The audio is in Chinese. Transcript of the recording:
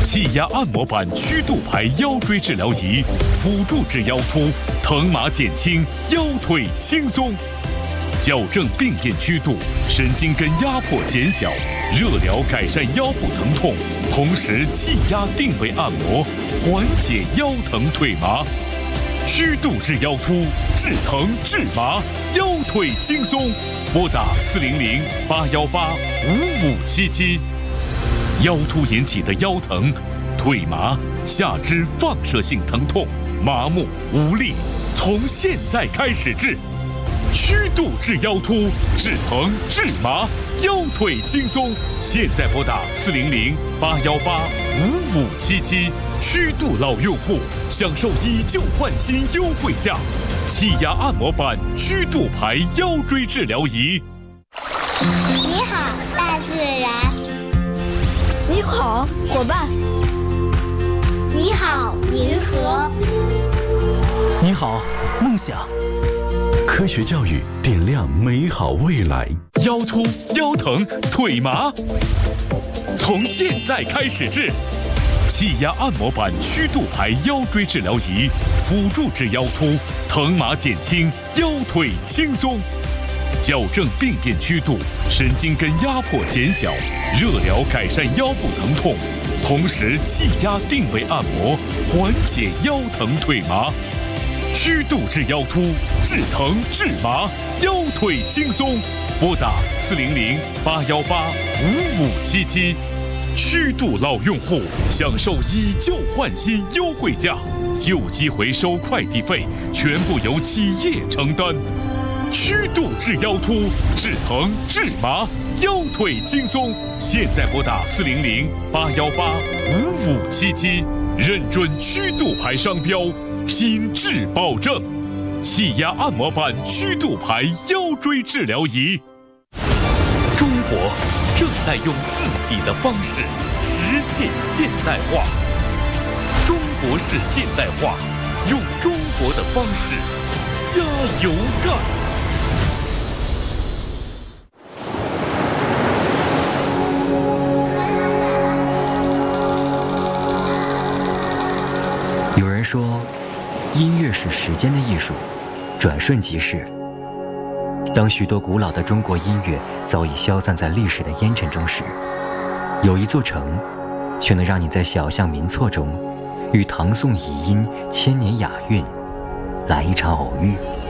气压按摩板曲度排腰椎治疗仪，辅助治腰突，疼麻减轻，腰腿轻松。矫正病变曲度，神经根压迫减小，热疗改善腰部疼痛，同时气压定位按摩，缓解腰疼退麻。曲度治腰突，治疼治麻，腰腿轻松。拨打400-818-5577。腰突引起的腰疼、腿麻、下肢放射性疼痛、麻木无力，从现在开始治。曲度治腰突，治疼治麻，腰腿轻松。现在拨打400-818-5577。曲度老用户享受以旧换新优惠价，气压按摩板曲度排腰椎治疗仪。 你好，大自然。 你好，伙伴。 你好，银河。 你好，梦想。 科学教育点亮美好未来。 腰突、腰疼、腿麻，从现在开始治。气压按摩板曲度排腰椎治疗仪，辅助治腰突，疼麻减轻，腰腿轻松。矫正病变曲度，神经根压迫减小，热疗改善腰部疼痛，同时气压定位按摩，缓解腰疼退麻。曲度治腰突，治疼治麻，腰腿轻松。拨打400-818-5577。曲度老用户享受以旧换新优惠价，旧机回收快递费全部由企业承担。曲度治腰突，治疼治麻，腰腿轻松。现在拨打400-818-5577，认准曲度牌商标，品质保证。气压按摩板曲度牌腰椎治疗仪。中国正在用自己的方式实现现代化。中国式现代化，用中国的方式加油干！ 有人说，音乐是时间的艺术，转瞬即逝。当许多古老的中国音乐早已消散在历史的烟尘中时，有一座城却能让你在小巷民错中与唐宋乙音、千年雅韵来一场偶遇。